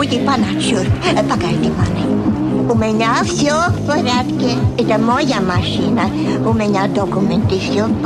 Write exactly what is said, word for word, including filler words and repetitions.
Панасюр, погоди, маны. У меня все в порядке. Это моя машина. У меня документы, все в